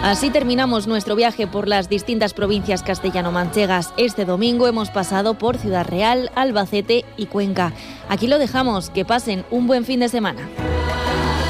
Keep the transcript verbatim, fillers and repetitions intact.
Así terminamos nuestro viaje por las distintas provincias castellano-manchegas. Este domingo hemos pasado por Ciudad Real, Albacete y Cuenca. Aquí lo dejamos, que pasen un buen fin de semana.